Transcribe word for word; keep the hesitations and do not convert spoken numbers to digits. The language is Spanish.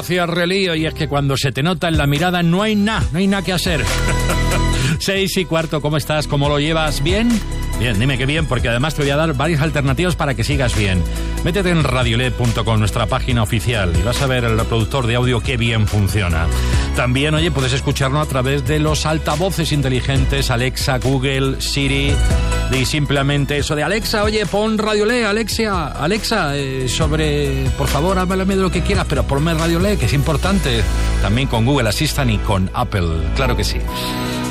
Gracias, Relío. Y es que cuando se te nota en la mirada no hay nada, no hay nada que hacer. Seis y cuarto, ¿cómo estás? ¿Cómo lo llevas? ¿Bien? Bien, dime que bien, porque además te voy a dar varias alternativas para que sigas bien. Métete en radioled punto com, nuestra página oficial, y vas a ver el reproductor de audio que bien funciona. También, oye, puedes escucharnos a través de los altavoces inteligentes Alexa, Google, Siri, y simplemente eso de Alexa, oye, pon Radioled, Alexia, Alexa, eh, sobre, por favor, háblame de lo que quieras, pero ponme Radioled, que es importante. También con Google Assistant y con Apple, claro que sí.